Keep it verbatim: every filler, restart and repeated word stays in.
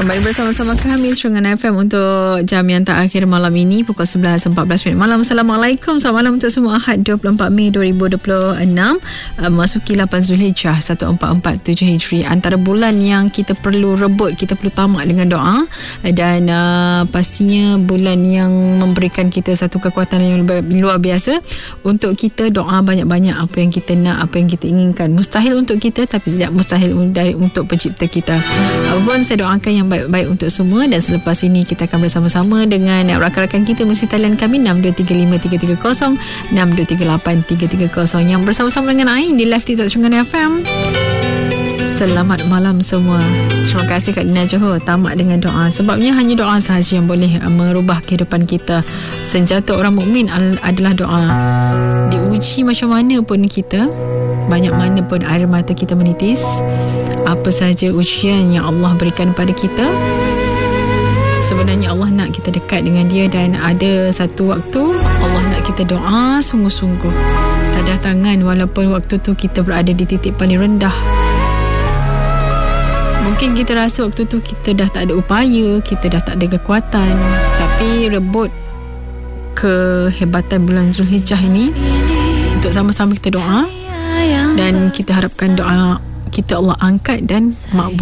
Kembali bersama-sama kami Serengan F M untuk jam yang terakhir malam ini pukul sebelas empat belas minit malam. Assalamualaikum. Selamat malam untuk semua. Ahad dua puluh empat Mei dua ribu dua puluh enam, uh, masuki lapan Zulhijjah seribu empat ratus empat puluh tujuh Hijri. Antara bulan yang kita perlu rebut, kita perlu tamak dengan doa, dan uh, pastinya bulan yang memberikan kita satu kekuatan yang luar biasa untuk kita doa banyak-banyak apa yang kita nak, apa yang kita inginkan. Mustahil untuk kita tapi tidak mustahil dari untuk pencipta kita. Apapun, saya doakan yang baik-baik untuk semua, dan selepas ini kita akan bersama-sama dengan rakan-rakan kita muzik talian kami enam dua tiga lima tiga tiga kosong, enam dua tiga lapan tiga tiga kosong, yang bersama-sama dengan Ain di live TikTok Serengan F M. Selamat malam semua. Terima kasih Kak Lina Johor. Tamat dengan doa. Sebabnya hanya doa sahaja yang boleh merubah kehidupan kita. Senjata orang mukmin adalah doa. Diuji macam mana pun kita, banyak mana pun air mata kita menitis, apa saja ujian yang Allah berikan pada kita, sebenarnya Allah nak kita dekat dengan dia. Dan ada satu waktu Allah nak kita doa sungguh-sungguh, tadah tangan, walaupun waktu tu kita berada di titik paling rendah. Mungkin kita rasa waktu tu kita dah tak ada upaya, kita dah tak ada kekuatan, tapi rebut kehebatan bulan Zulhijjah ini untuk sama-sama kita doa, dan kita harapkan doa kita Allah angkat dan makbul.